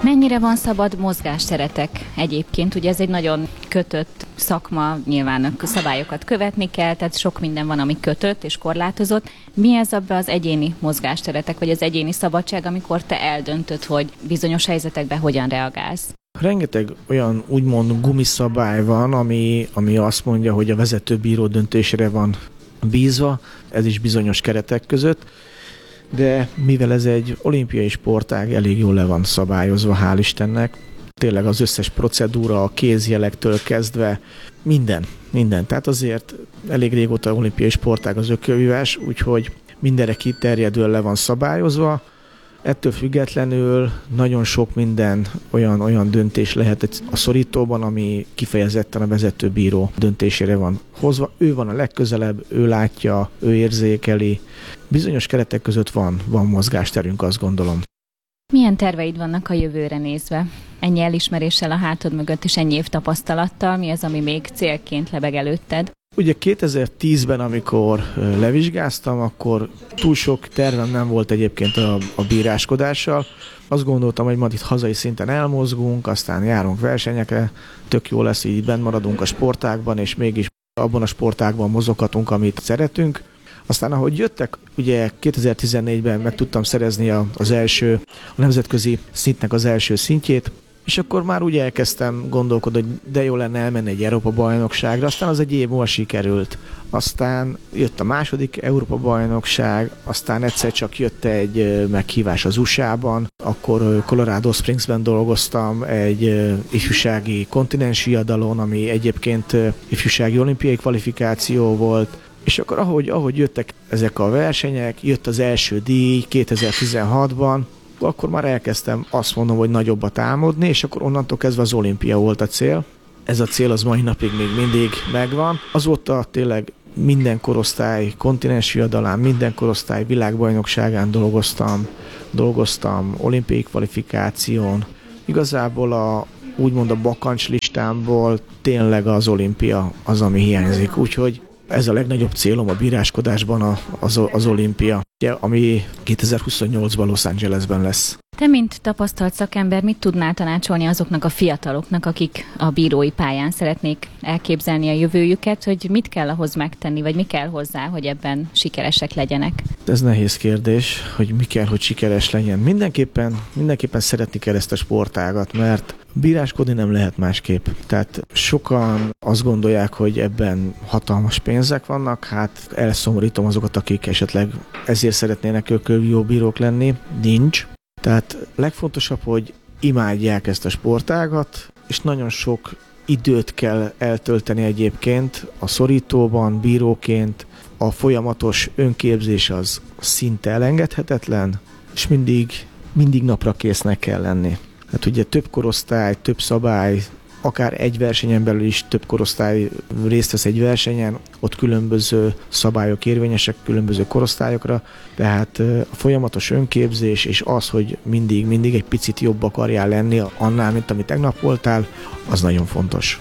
Mennyire van szabad mozgásteretek egyébként? Ugye ez egy nagyon kötött szakma, nyilván a szabályokat követni kell, tehát sok minden van, ami kötött és korlátozott. Mi ez abban az egyéni mozgásteretek, vagy az egyéni szabadság, amikor te eldöntöd, hogy bizonyos helyzetekben hogyan reagálsz? Rengeteg olyan úgymond gumiszabály van, ami azt mondja, hogy a vezetőbíró döntésére van bízva, ez is bizonyos keretek között, de mivel ez egy olimpiai sportág, elég jól le van szabályozva, hál' Istennek. Tényleg az összes procedúra, a kézjelektől kezdve minden. Tehát azért elég régóta olimpiai sportág az ökölvívás, úgyhogy mindenre kiterjedően le van szabályozva. Ettől függetlenül nagyon sok minden olyan döntés lehet a szorítóban, ami kifejezetten a vezetőbíró döntésére van hozva. Ő van a legközelebb, ő látja, ő érzékeli. Bizonyos keretek között van mozgásterünk, azt gondolom. Milyen terveid vannak a jövőre nézve? Ennyi elismeréssel a hátad mögött és ennyi év tapasztalattal, mi az, ami még célként lebeg előtted? Ugye 2010-ben, amikor levizsgáztam, akkor túl sok tervem nem volt egyébként a bíráskodással. Azt gondoltam, hogy majd itt hazai szinten elmozgunk, aztán járunk versenyekre, tök jó lesz, így benn maradunk a sportágban, és mégis abban a sportágban mozoghatunk, amit szeretünk. Aztán ahogy jöttek, ugye 2014-ben meg tudtam szerezni a nemzetközi szintnek az első szintjét, és akkor már úgy elkezdtem gondolkodni, hogy de jó lenne elmenni egy Európa-bajnokságra, aztán az egy év múlva sikerült. Aztán jött a második Európa-bajnokság, aztán egyszer csak jött egy meghívás az USA-ban, akkor Colorado Springsben dolgoztam egy ifjúsági kontinensdiadalon, ami egyébként ifjúsági olimpiai kvalifikáció volt, és akkor ahogy jöttek ezek a versenyek, jött az első díj 2016-ban, akkor már elkezdtem azt mondom, hogy nagyobbat álmodni, és akkor onnantól kezdve az olimpia volt a cél. Ez a cél az mai napig még mindig megvan. Azóta tényleg minden korosztály kontinensdiadalán, minden korosztály világbajnokságán dolgoztam olimpiai kvalifikáción. Igazából úgymond a bakancs listámból tényleg az olimpia az, ami hiányzik. Úgyhogy ez a legnagyobb célom a bíráskodásban az olimpia, ami 2028-ban Los Angelesben lesz. Te, mint tapasztalt szakember, mit tudnál tanácsolni azoknak a fiataloknak, akik a bírói pályán szeretnék elképzelni a jövőjüket, hogy mit kell ahhoz megtenni, vagy mi kell hozzá, hogy ebben sikeresek legyenek? Ez nehéz kérdés, hogy mi kell, hogy sikeres legyen. Mindenképpen szeretni kell ezt a sportágat, mert bíráskodni nem lehet másképp. Tehát sokan azt gondolják, hogy ebben hatalmas pénzek vannak, hát elszomorítom azokat, akik esetleg ezért szeretnének ökölvívó bírók lenni. Nincs. Tehát legfontosabb, hogy imádják ezt a sportágat, és nagyon sok időt kell eltölteni egyébként a szorítóban, bíróként. A folyamatos önképzés az szinte elengedhetetlen, és mindig napra késznek kell lenni. Hát ugye több korosztály, több szabály, akár egy versenyen belül is több korosztály részt vesz egy versenyen, ott különböző szabályok érvényesek különböző korosztályokra, tehát a folyamatos önképzés és az, hogy mindig egy picit jobb akarjál lenni annál, mint ami tegnap voltál, az nagyon fontos.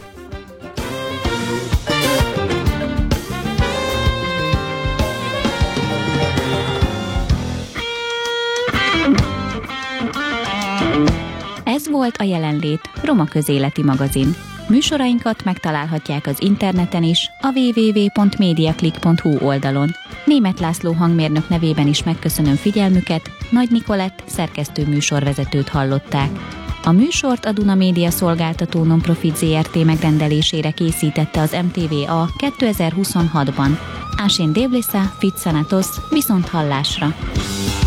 Ez volt a Jelenlét, Roma Közéleti Magazin. Műsorainkat megtalálhatják az interneten is, a www.mediaclick.hu oldalon. Németh László hangmérnök nevében is megköszönöm figyelmüket, Nagy Nikolett szerkesztő műsorvezetőt hallották. A műsort a Duna Média Szolgáltató Nonprofit Zrt. Megrendelésére készítette az MTVA 2026-ban. Ásén Dévlésza, Fitzanatos, viszont hallásra!